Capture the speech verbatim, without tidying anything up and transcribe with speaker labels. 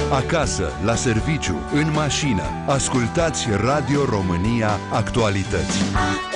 Speaker 1: Acasă, la serviciu, în mașină. Ascultați Radio România Actualități.